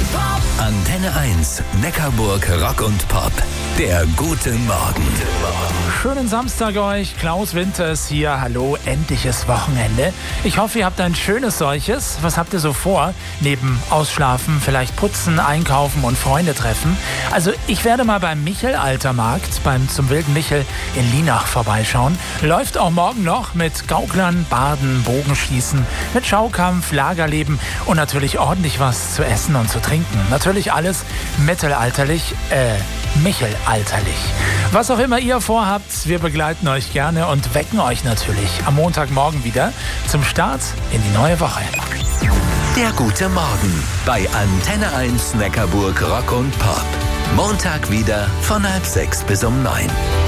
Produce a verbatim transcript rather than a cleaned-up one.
Antenne eins, Neckarburg Rock und Pop. Der gute Morgen. Schönen Samstag euch. Klaus Winter ist hier. Hallo, endliches Wochenende. Ich hoffe, ihr habt ein schönes solches. Was habt ihr so vor? Neben Ausschlafen, vielleicht putzen, einkaufen und Freunde treffen. Also ich werde mal beim Michel-Altermarkt, beim Zum Wilden Michel in Lienach vorbeischauen. Läuft auch morgen noch mit Gauklern, Baden, Bogenschießen, mit Schaukampf, Lagerleben und natürlich ordentlich was zu essen und zu trinken. Natürlich alles mittelalterlich, äh, Michelalterlich. Was auch immer ihr vorhabt, wir begleiten euch gerne und wecken euch natürlich am Montagmorgen wieder zum Start in die neue Woche. Der gute Morgen bei Antenne eins Neckarburg Rock und Pop. Montag wieder von halb sechs bis um neun.